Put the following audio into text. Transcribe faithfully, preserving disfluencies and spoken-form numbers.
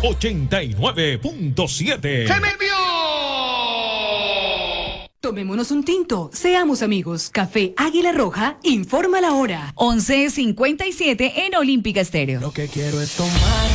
ochenta y nueve punto siete. ¡Se me envió! Tomémonos un tinto, seamos amigos. Café Águila Roja, informa la hora. once cincuenta y siete en Olímpica Estéreo. Lo que quiero es tomar